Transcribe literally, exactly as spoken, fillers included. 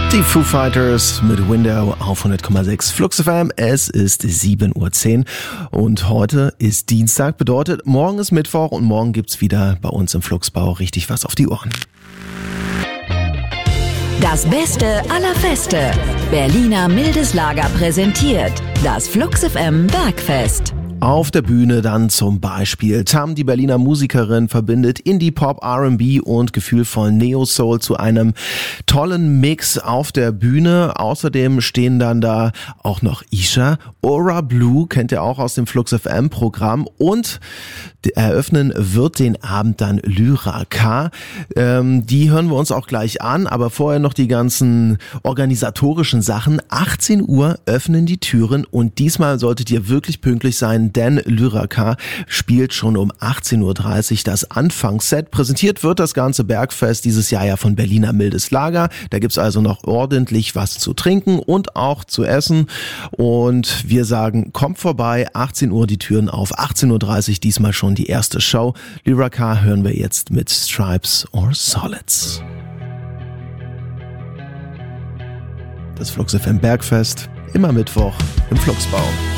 Die Foo Fighters mit Window auf hundert Komma sechs Flux F M. Es ist sieben Uhr zehn und heute ist Dienstag, bedeutet morgen ist Mittwoch und morgen gibt's wieder bei uns im Fluxbau richtig was auf die Ohren. Das Beste aller Feste. Berliner Mildes Lager präsentiert das Flux F M Bergfest. Auf der Bühne dann zum Beispiel Tam, die Berliner Musikerin, verbindet Indie-Pop, R and B und gefühlvollen Neo-Soul zu einem tollen Mix auf der Bühne. Außerdem stehen dann da auch noch Isha, Aura Blue, kennt ihr auch aus dem Flux F M Programm, und eröffnen wird den Abend dann Lyra K. Ähm, die hören wir uns auch gleich an, aber vorher noch die ganzen organisatorischen Sachen. achtzehn Uhr öffnen die Türen und diesmal solltet ihr wirklich pünktlich sein, denn Lyra K spielt schon um achtzehn Uhr dreißig das Anfangsset. Präsentiert wird das ganze Bergfest dieses Jahr ja von Berliner Mildes Lager. Da gibt's also noch ordentlich was zu trinken und auch zu essen. Und wir sagen, kommt vorbei, achtzehn Uhr die Türen auf, achtzehn Uhr dreißig diesmal schon die erste Show. Lyra K hören wir jetzt mit Stripes or Solids. Das Flux F M Bergfest, immer Mittwoch im Fluxbau.